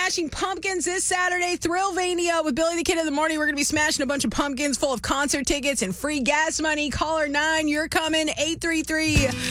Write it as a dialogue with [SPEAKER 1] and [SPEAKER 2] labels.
[SPEAKER 1] Smashing Pumpkins this Saturday. Thrillvania with Billy the Kid in the morning. We're going to be smashing a bunch of pumpkins full of concert tickets and free gas money. Caller 9, you're coming. 833